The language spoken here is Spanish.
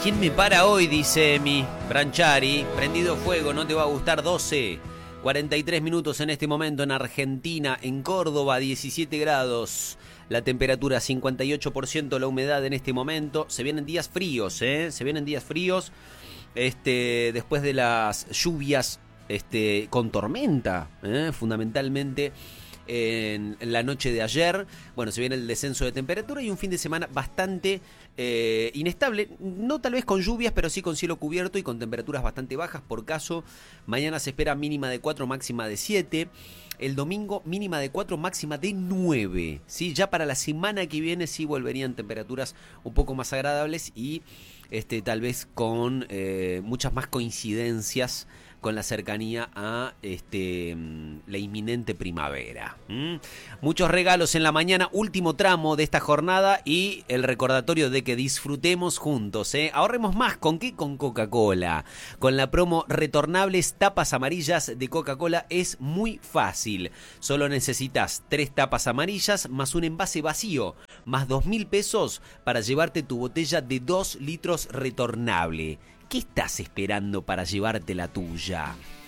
¿Quién me para hoy? Dice mi Branchari. Prendido fuego, no te va a gustar. 43 minutos en este momento en Argentina, en Córdoba, 17 grados. La temperatura 58%, la humedad en este momento. Se vienen días fríos, Se vienen días fríos. Después de las lluvias, con tormenta, fundamentalmente en la noche de ayer. Bueno, se viene el descenso de temperatura y un fin de semana bastante inestable, no tal vez con lluvias, pero sí con cielo cubierto y con temperaturas bastante bajas. Por caso, mañana se espera mínima de 4, máxima de 7. El domingo mínima de 4, máxima de 9. ¿Sí? Ya para la semana que viene sí volverían temperaturas un poco más agradables y tal vez con muchas más coincidencias con la cercanía a la inminente primavera. Muchos regalos en la mañana, último tramo de esta jornada y el recordatorio de que disfrutemos juntos. Ahorremos más, ¿con qué? Con Coca-Cola. Con la promo retornables tapas amarillas de Coca-Cola es muy fácil. Solo necesitas 3 tapas amarillas más un envase vacío, más 2.000 pesos para llevarte tu botella de 2 litros retornable. ¿Qué estás esperando para llevarte la tuya?